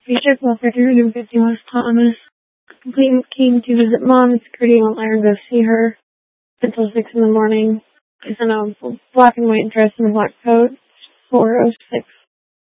Bishop Welfare 350 West Thomas. Complainant came to visit mom and security won't let her go see her until 6 in the morning. She's in a black and white dress and a black coat. 406